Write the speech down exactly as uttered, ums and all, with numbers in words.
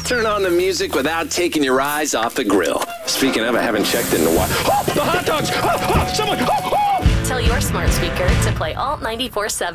Turn on the music without taking your eyes off the grill. Speaking of, I haven't checked it in a while. Oh, the hot dogs! Oh, oh, someone! Oh, oh! Tell your smart speaker to play Alt ninety-four seven.